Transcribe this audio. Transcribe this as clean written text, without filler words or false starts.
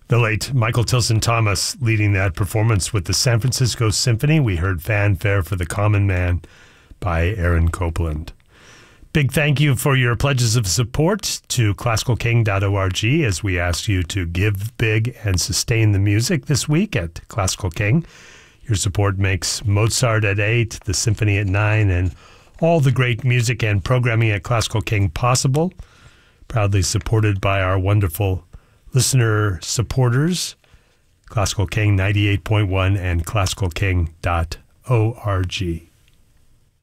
The late Michael Tilson Thomas leading that performance with the San Francisco Symphony. We heard Fanfare for the Common Man by Aaron Copeland. Big thank you for your pledges of support to classicalking.org as we ask you to give big and sustain the music this week at Classical King. Your support makes Mozart at 8, the Symphony at 9, and all the great music and programming at Classical King possible. Proudly supported by our wonderful listener supporters, Classical King 98.1 and classicalking.org.